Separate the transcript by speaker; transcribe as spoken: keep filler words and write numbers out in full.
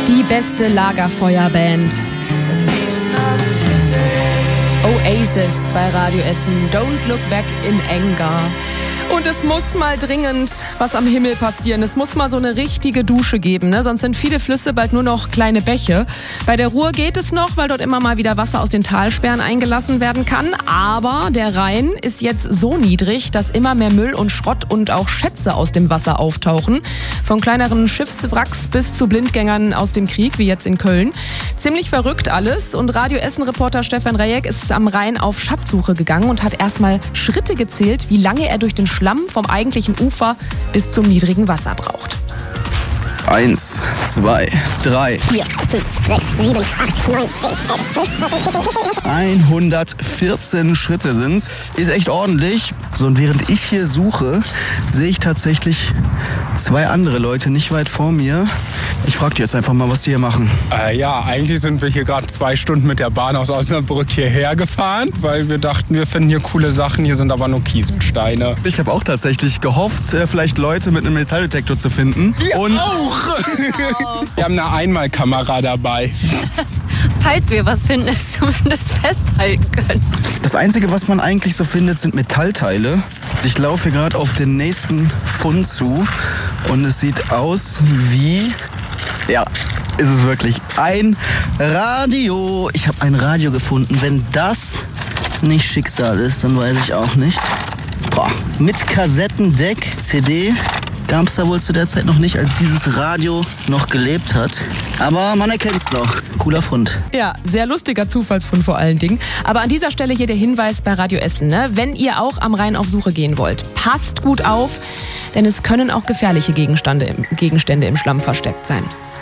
Speaker 1: Die beste Lagerfeuerband. Oasis bei Radio Essen. Don't look back in anger. Und es muss mal dringend was am Himmel passieren. Es muss mal so eine richtige Dusche geben, ne? Sonst sind viele Flüsse bald nur noch kleine Bäche. Bei der Ruhr geht es noch, weil dort immer mal wieder Wasser aus den Talsperren eingelassen werden kann. Aber der Rhein ist jetzt so niedrig, dass immer mehr Müll und Schrott und auch Schätze aus dem Wasser auftauchen. Von kleineren Schiffswracks bis zu Blindgängern aus dem Krieg, wie jetzt in Köln. Ziemlich verrückt alles. Und Radio Essen-Reporter Stefan Rejek ist am Rhein auf Schatzsuche gegangen und hat erstmal Schritte gezählt, wie lange er durch den Schlamm vom eigentlichen Ufer bis zum niedrigen Wasser braucht.
Speaker 2: Eins, zwei, drei,
Speaker 3: vier, fünf, sechs, sieben, acht, neun, zehn,
Speaker 2: hundertvierzehn Schritte sind's. Ist echt ordentlich. So, und während ich hier suche, sehe ich tatsächlich zwei andere Leute nicht weit vor mir. Ich frage die jetzt einfach mal, was die hier machen.
Speaker 4: Äh, ja, eigentlich sind wir hier gerade zwei Stunden mit der Bahn aus Osnabrück hierher gefahren, weil wir dachten, wir finden hier coole Sachen. Hier sind aber nur Kieselsteine.
Speaker 2: Ich habe auch tatsächlich gehofft, vielleicht Leute mit einem Metalldetektor zu finden.
Speaker 4: Wir
Speaker 2: und
Speaker 4: auch! Wir haben eine Einmalkamera dabei.
Speaker 5: Falls wir was finden, es zumindest festhalten können.
Speaker 2: Das Einzige, was man eigentlich so findet, sind Metallteile. Ich laufe hier gerade auf den nächsten Fund zu und es sieht aus wie... Ja, ist es wirklich. Ein Radio. Ich habe ein Radio gefunden. Wenn das nicht Schicksal ist, dann weiß ich auch nicht. Boah. Mit Kassettendeck, C D... gab es da wohl zu der Zeit noch nicht, als dieses Radio noch gelebt hat. Aber man erkennt es noch. Cooler Fund.
Speaker 1: Ja, sehr lustiger Zufallsfund vor allen Dingen. Aber an dieser Stelle hier der Hinweis bei Radio Essen, ne? Wenn ihr auch am Rhein auf Suche gehen wollt, passt gut auf, denn es können auch gefährliche Gegenstände im, Gegenstände im Schlamm versteckt sein.